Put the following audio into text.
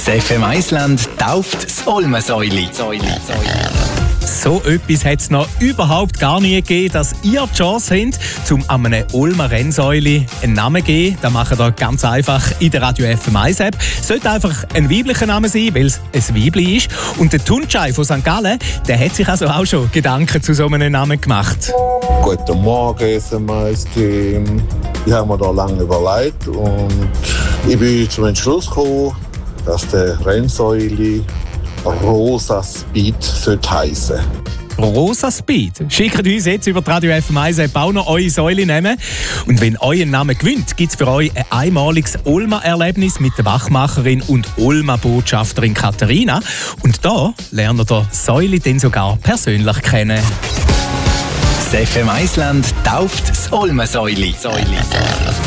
Das FM Island tauft das Olmensäuli. So etwas hat es noch überhaupt gar nie gegeben, dass ihr die Chance habt, um an einem Ulmer Rennsäuli einen Namen zu geben. Das macht ihr ganz einfach in der Radio FM 1 App. Sollte einfach ein weiblicher Name sein, weil es ein Weibli ist. Und der Tunçay von St. Gallen, der hat sich also auch schon Gedanken zu so einem Namen gemacht. Guten Morgen, SM1-Team. Ich habe mir da lange überlegt und ich bin zum Entschluss gekommen, dass der Rennsäuli Rosa Speed heissen sollte. Rosa Speed. Schickt uns jetzt über die Radio FM 1 App auch noch eure Säule nehmen. Und wenn euer Name gewinnt, gibt es für euch ein einmaliges Ulma-Erlebnis mit der Wachmacherin und Ulma-Botschafterin Katharina. Und da lernt ihr die Säule dann sogar persönlich kennen. Das FM Island tauft das Olmensäuli.